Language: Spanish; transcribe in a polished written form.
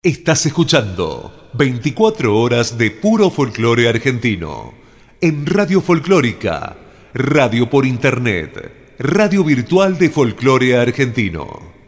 Estás escuchando 24 horas de puro folclore argentino en Radio Folclórica, radio por internet, radio virtual de folclore argentino.